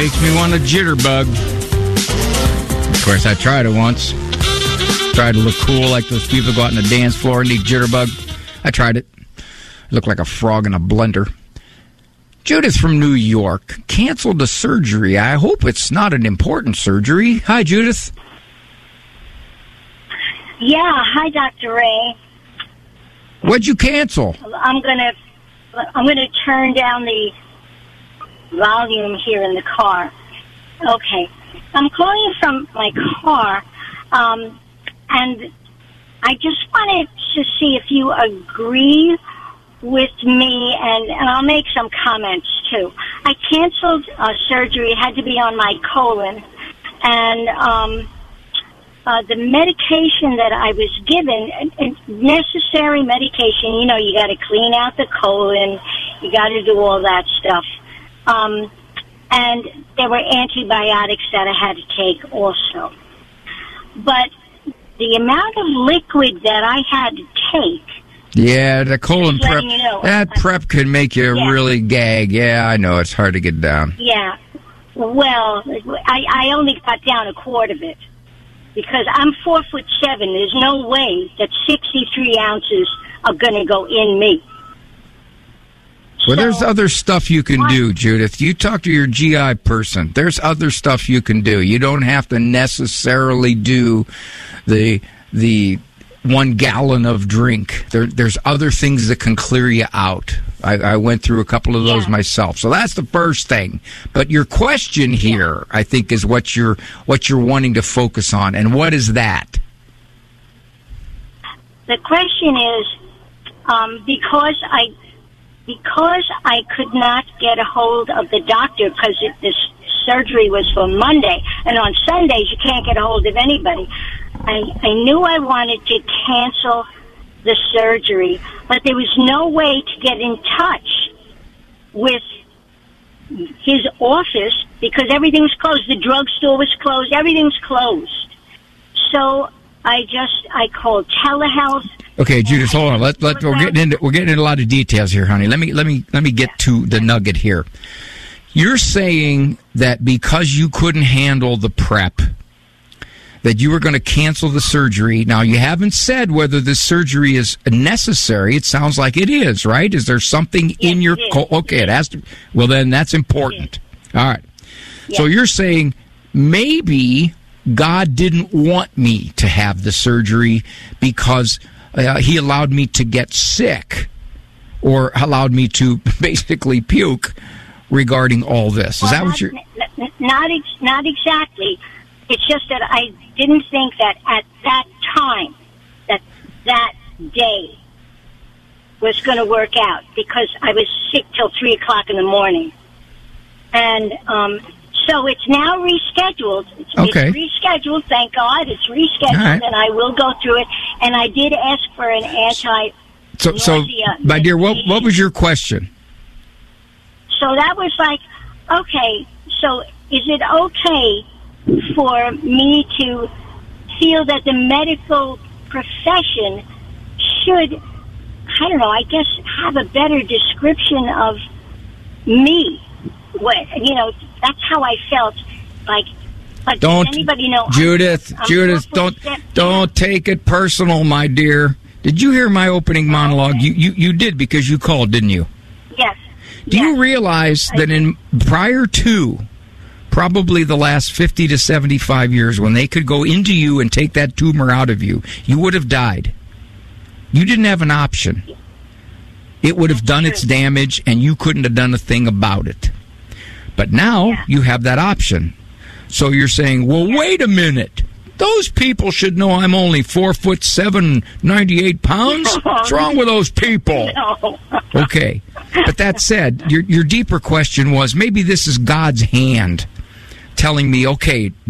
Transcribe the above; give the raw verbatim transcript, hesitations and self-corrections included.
makes me want a jitterbug. Of course, I tried it once. Tried to look cool like those people go out on the dance floor and eat jitterbug. I tried it. Looked like a frog in a blender. Judith from New York canceled the surgery. I hope it's not an important surgery. Hi, Judith. Yeah, hi, Doctor Ray. What'd you cancel? I'm gonna, I'm gonna turn down the volume here in the car. Okay, I'm calling you from my car, um, and I just wanted to see if you agree with me, and, and I'll make some comments too. I canceled uh, surgery; it had to be on my colon, and um, uh, the medication that I was given, necessary medication. You know, you got to clean out the colon, you got to do all that stuff. Um, and there were antibiotics that I had to take also. But the amount of liquid that I had to take... Yeah, the colon prep, you know, that uh, prep can make you yeah. really gag. Yeah, I know, it's hard to get down. Yeah. Well, I, I only got down a quart of it. Because I'm four foot seven. There's no way that sixty-three ounces are going to go in me. Well, so, there's other stuff you can do, Judith. You talk to your G I person. There's other stuff you can do. You don't have to necessarily do the the one gallon of drink. There, there's other things that can clear you out. I, I went through a couple of those yeah. myself. So that's the first thing. But your question here, yeah. I think, is what you're what you're wanting to focus on. And what is that? The question is, um, because I because I could not get a hold of the doctor because this surgery was for Monday, and on Sundays you can't get a hold of anybody. I, I knew I wanted to cancel the surgery, but there was no way to get in touch with his office because everything's closed. The drugstore was closed. Everything's closed. So I just, I called telehealth. Okay, Judith, hold on. Let, let, we're getting into, we're getting into a lot of details here, honey. Let me, let me, let me get yeah. to the nugget here. You're saying that because you couldn't handle the prep, that you were going to cancel the surgery. Now, you haven't said whether this surgery is necessary. It sounds like it is, right? Is there something yes, in your... It co- okay, it has to... Well, then that's important. All right. Yes. So you're saying maybe God didn't want me to have the surgery because uh, he allowed me to get sick or allowed me to basically puke regarding all this. Is well, that not, what you're... Not, ex- not exactly. It's just that I didn't think that at that time, that that day was going to work out because I was sick till three o'clock in the morning. And um, so it's now rescheduled. It's, okay. it's rescheduled, thank God. It's rescheduled, right. and I will go through it. And I did ask for an anti So, so my dear, what, what was your question? So that was like, okay, so is it okay for me to feel that the medical profession should, I don't know, I guess have a better description of me? What, you know, that's how I felt. Like, like don't, does anybody know? Judith, I'm, I'm Judith, don't, don't take it personal, my dear. Did you hear my opening monologue? You, you, you did because you called, didn't you? Yes. Do yes. you realize that in prior to probably the last fifty to seventy-five years, when they could go into you and take that tumor out of you, you would have died. You didn't have an option. It would have done its damage, and you couldn't have done a thing about it. But now yeah. you have that option. So you're saying, well, yeah. wait a minute. Those people should know I'm only four foot seven, ninety-eight pounds. What's wrong with those people? No. Okay. But that said, your your deeper question was maybe this is God's hand telling me, okay,